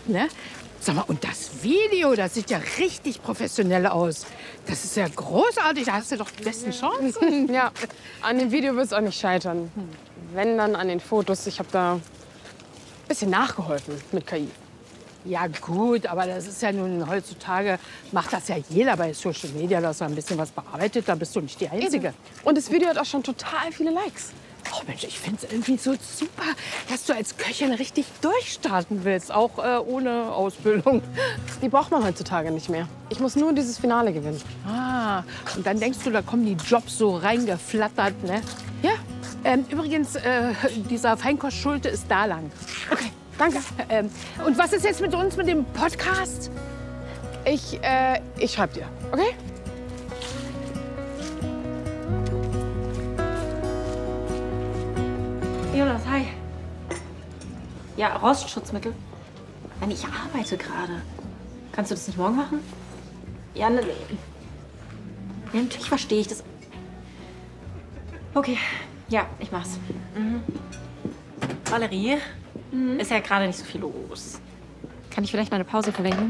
ne? Sag mal, und das Video, das sieht ja richtig professionell aus. Das ist ja großartig, da hast du doch die besten Chancen. Ja, an dem Video wird es auch nicht scheitern. Wenn, dann an den Fotos. Ich habe da ein bisschen nachgeholfen mit KI. Ja gut, aber das ist ja nun, heutzutage macht das ja jeder bei Social Media, dass er ein bisschen was bearbeitet, da bist du nicht die Einzige. Und das Video hat auch schon total viele Likes. Oh Mensch, ich finde es irgendwie so super, dass du als Köchin richtig durchstarten willst, auch ohne Ausbildung. Die braucht man heutzutage nicht mehr. Ich muss nur dieses Finale gewinnen. Ah, und dann denkst du, da kommen die Jobs so reingeflattert, ne? Ja, Übrigens, dieser Feinkost-Schulte ist da lang. okay, danke. Und was ist jetzt mit uns, mit dem Podcast? Ich schreib dir, okay? Jonas, hi. Ja, Rostschutzmittel? Nein, ich arbeite gerade. Kannst du das nicht morgen machen? Ja, ne, ja, natürlich verstehe ich das. Okay, ja, ich mach's. Valerie, ist ja gerade nicht so viel los. Kann ich vielleicht meine Pause verlängern?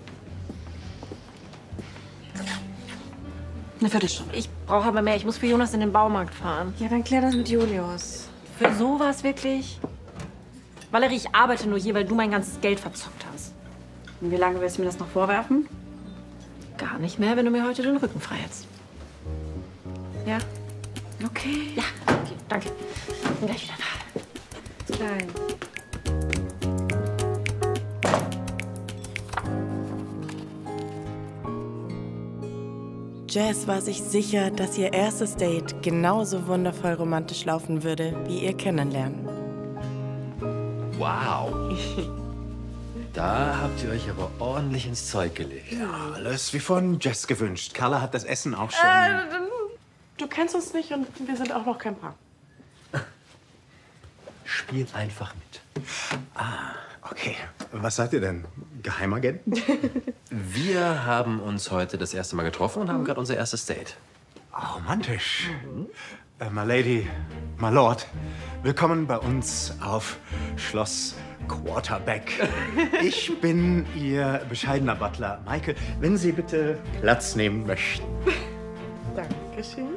Eine Viertelstunde. Ich brauche aber mehr. Ich muss für Jonas in den Baumarkt fahren. Ja, dann klär das mit Julius. Für sowas wirklich? Valerie, ich arbeite nur hier, weil du mein ganzes Geld verzockt hast. Und wie lange willst du mir das noch vorwerfen? Gar nicht mehr, wenn du mir heute den Rücken frei hältst. Ja? Okay. Ja, okay, danke. Bin gleich wieder da. Klein. Jazz war sich sicher, dass ihr erstes Date genauso wundervoll romantisch laufen würde, wie ihr Kennenlernen. Wow. Da habt ihr euch aber ordentlich ins Zeug gelegt. Ja, alles wie von Jess gewünscht. Carla hat das Essen auch schon. Du kennst uns nicht und wir sind auch noch kein Paar. Spiel einfach mit. Okay, was seid ihr denn? Geheimagenten? Wir haben uns heute das erste Mal getroffen und haben gerade unser erstes Date. Romantisch. My Lady, My Lord, willkommen bei uns auf Schloss Quarterback. Ich bin Ihr bescheidener Butler, Michael. Wenn Sie bitte Platz nehmen möchten. Dankeschön.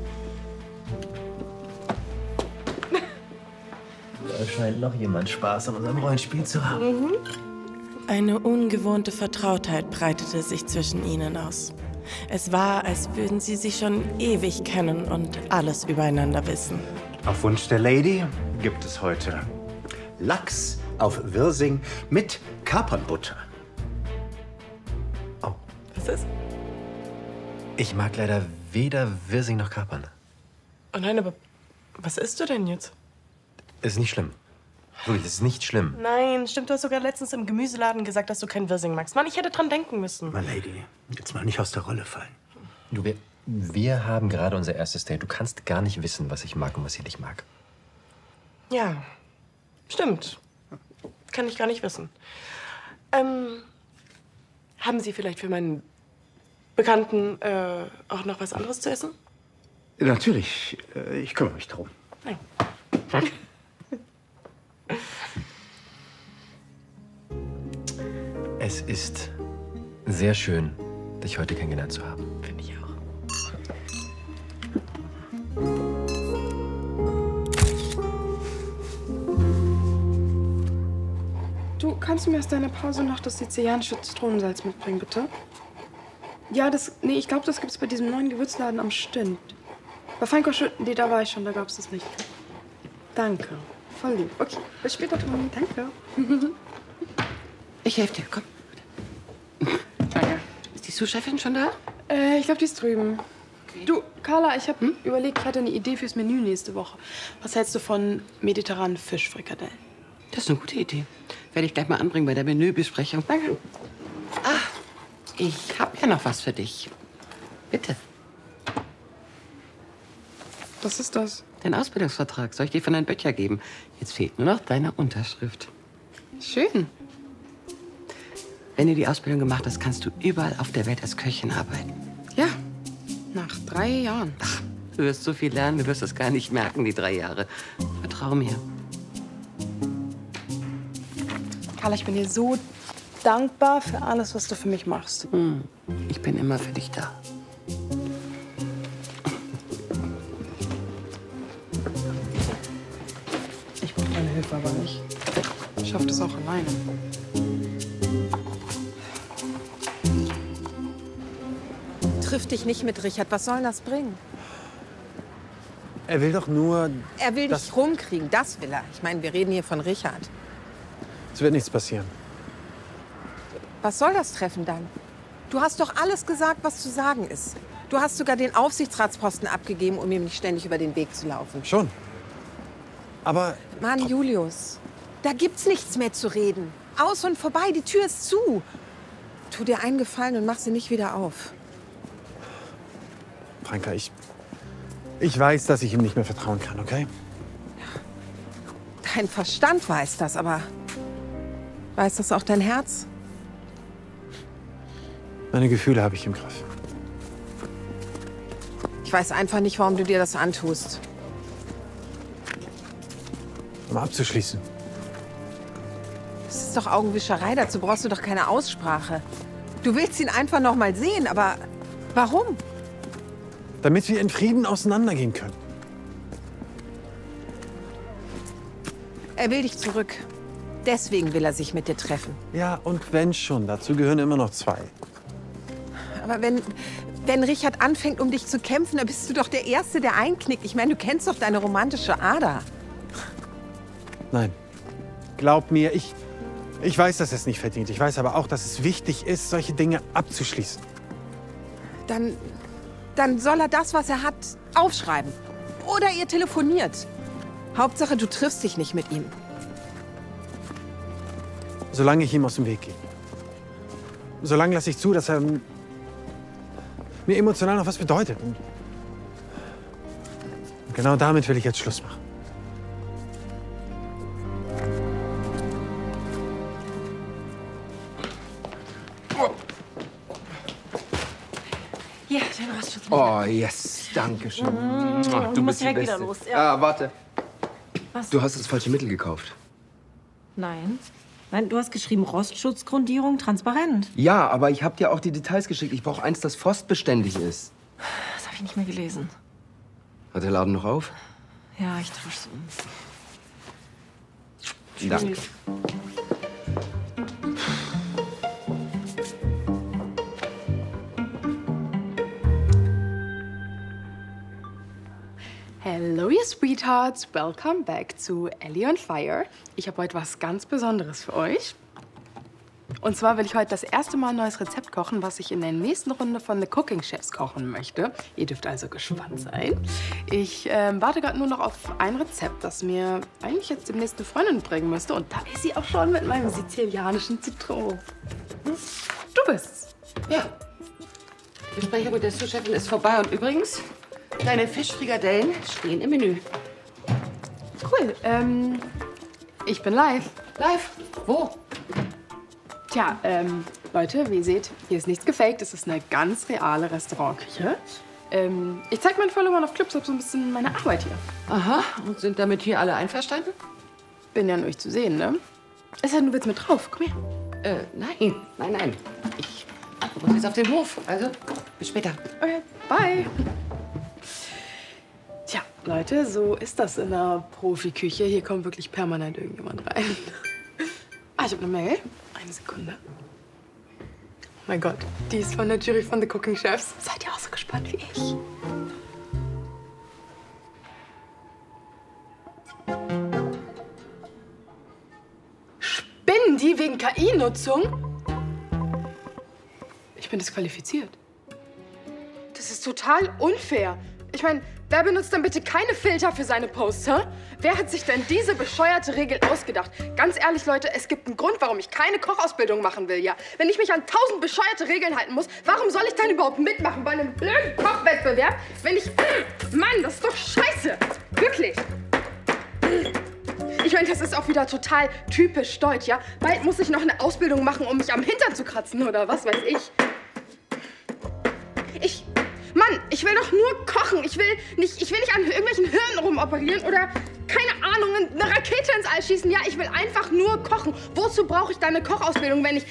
Da scheint noch jemand Spaß an unserem Rollenspiel zu haben. Eine ungewohnte Vertrautheit breitete sich zwischen ihnen aus. Es war, als würden sie sich schon ewig kennen und alles übereinander wissen. Auf Wunsch der Lady gibt es heute Lachs auf Wirsing mit Kapernbutter. Oh, Was ist? ich mag leider weder Wirsing noch Kapern. Oh nein, aber was isst du denn jetzt? Ist nicht schlimm. Wirklich, es ist nicht schlimm. Nein, stimmt, du hast sogar letztens im Gemüseladen gesagt, dass du kein Wirsing magst. Mann, ich hätte dran denken müssen. My Lady, jetzt mal nicht aus der Rolle fallen. Du, wir haben gerade unser erstes Date. Du kannst gar nicht wissen, was ich mag und was ich nicht mag. Ja, stimmt. Kann ich gar nicht wissen. Haben Sie vielleicht für meinen Bekannten auch noch was anderes zu essen? Natürlich, ich kümmere mich darum. Nein. Es ist sehr schön, dich heute kennengelernt zu haben. Finde ich auch. Du, kannst du mir aus deiner Pause noch das sizilianische Zitronensalz mitbringen, bitte? Ja, nee, ich glaube, das gibt's bei diesem neuen Gewürzladen am Stint. Bei Feinkost, nee, da war ich schon, da gab's das nicht. Danke, voll lieb. Okay, bis später, Tommy. Danke. Ich helfe dir, komm. Danke. Ist die Sous-Chefin schon da? Ich glaube, die ist drüben. Du, Carla, ich habe überlegt, ich hatte eine Idee fürs Menü nächste Woche. Was hältst du von mediterranen Fischfrikadellen? Das ist eine gute Idee. Werde ich gleich mal anbringen bei der Menübesprechung. Danke. Ich habe ja noch was für dich. Bitte. Was ist das? Dein Ausbildungsvertrag soll ich dir von Herrn Böttcher geben. Jetzt fehlt nur noch deine Unterschrift. Schön. Wenn du die Ausbildung gemacht hast, kannst du überall auf der Welt als Köchin arbeiten. Ja, nach 3 Jahren. Ach, du wirst so viel lernen, du wirst es gar nicht merken, die 3 Jahre. Vertrau mir. Carla, ich bin dir so dankbar für alles, was du für mich machst. Ich bin immer für dich da. Ich brauche deine Hilfe aber nicht. Ich schaffe das auch alleine. Triff dich nicht mit Richard. Was soll das bringen? Er will doch nur... Er will dich rumkriegen, das will er. Ich meine, wir reden hier von Richard. Es wird nichts passieren. Was soll das Treffen dann? Du hast doch alles gesagt, was zu sagen ist. Du hast sogar den Aufsichtsratsposten abgegeben, um ihm nicht ständig über den Weg zu laufen. Schon. Aber... Mann, Julius, da gibt's nichts mehr zu reden. Aus und vorbei, die Tür ist zu. Tu dir einen Gefallen und mach sie nicht wieder auf. Franka, ich weiß, dass ich ihm nicht mehr vertrauen kann, okay? Dein Verstand weiß das, aber weiß das auch dein Herz? Meine Gefühle habe ich im Griff. Ich weiß einfach nicht, warum du dir das antust. Um abzuschließen. Das ist doch Augenwischerei, dazu brauchst du doch keine Aussprache. Du willst ihn einfach noch mal sehen, aber warum? Damit wir in Frieden auseinandergehen können. Er will dich zurück. Deswegen will er sich mit dir treffen. Ja, und wenn schon, dazu gehören immer noch zwei. Aber wenn Richard anfängt, um dich zu kämpfen, dann bist du doch der Erste, der einknickt. Ich meine, du kennst doch deine romantische Ader. Nein, glaub mir, ich weiß, dass er es nicht verdient. Ich weiß aber auch, dass es wichtig ist, solche Dinge abzuschließen. Dann soll er das, was er hat, aufschreiben. Oder ihr telefoniert. Hauptsache, du triffst dich nicht mit ihm. Solange ich ihm aus dem Weg gehe. Solange lasse ich zu, dass er mir emotional noch was bedeutet. Und genau damit will ich jetzt Schluss machen. Hier, den Rostschutz. Oh, yes, danke schön. Du bist die direkt Beste. wieder los, ja. Ah, warte. Was? Du hast das falsche Mittel gekauft. Nein. Nein, du hast geschrieben Rostschutzgrundierung transparent. Ja, aber ich habe dir auch die Details geschickt. Ich brauche eins, das frostbeständig ist. Das habe ich nicht mehr gelesen. Hat der Laden noch auf? Ja, ich tausche es um. Danke. Hello, ihr Sweethearts. Welcome back zu Ellie on Fire. Ich habe heute was ganz Besonderes für euch. Und zwar will ich heute das erste Mal ein neues Rezept kochen, was ich in der nächsten Runde von The Cooking Chefs kochen möchte. Ihr dürft also gespannt sein. Ich warte gerade nur noch auf ein Rezept, das mir eigentlich jetzt demnächst eine Freundin bringen müsste. Und da ist sie auch schon mit meinem sizilianischen Zitronen. Du bist's. Ja. Die Besprechung mit der Sous-Chefin ist vorbei. Und übrigens, deine Fischfrikadellen stehen im Menü. Cool. Ich bin live. Live? Wo? Tja, Leute, wie ihr seht, hier ist nichts gefaked. Es ist eine ganz reale Restaurantküche. Ich zeige meinen Followern auf Clubs so ein bisschen meine Arbeit hier. Aha. Und sind damit hier alle einverstanden? Bin ja nur ich zu sehen, ne? Es sei denn, du willst mit drauf. Komm her. Nein. Ich muss jetzt auf den Hof. Also, bis später. Okay, bye. Tja, Leute, so ist das in der Profiküche. Hier kommt wirklich permanent irgendjemand rein. Ah, ich habe eine Mail. Eine Sekunde. Oh mein Gott, die ist von der Jury von The Cooking Chefs. Seid ihr auch so gespannt wie ich? Spinnen die wegen KI-Nutzung? Ich bin disqualifiziert. Das ist total unfair. Ich meine, wer benutzt dann bitte keine Filter für seine Posts, hä? Wer hat sich denn diese bescheuerte Regel ausgedacht? Ganz ehrlich, Leute, es gibt einen Grund, warum ich keine Kochausbildung machen will, ja? Wenn ich mich an 1000 bescheuerte Regeln halten muss, warum soll ich dann überhaupt mitmachen bei einem blöden Kochwettbewerb, wenn ich... Mann, das ist doch scheiße! Wirklich! Ich meine, das ist auch wieder total typisch deutsch, ja? Bald muss ich noch eine Ausbildung machen, um mich am Hintern zu kratzen oder was weiß ich. Mann, ich will doch nur kochen. Ich will nicht an irgendwelchen Hirnen rumoperieren oder, keine Ahnung, eine Rakete ins All schießen. Ja, ich will einfach nur kochen. Wozu brauche ich da eine Kochausbildung, wenn ich